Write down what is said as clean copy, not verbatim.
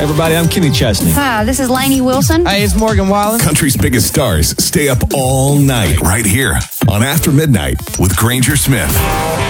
everybody. I'm Kenny Chesney. Hi, this is Lainey Wilson. Hey, it's Morgan Wallen. Country's biggest stars stay up all night right here on After Midnight with Granger Smith.